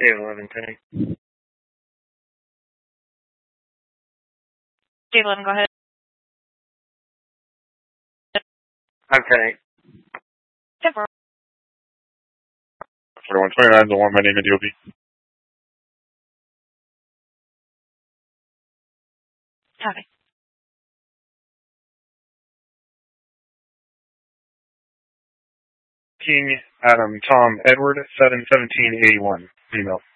811 10. 811, go ahead. I'm 10-8. 10-4. 4129 is the one by name of DOB. Copy. King Adam Tom Edward 71781. Email.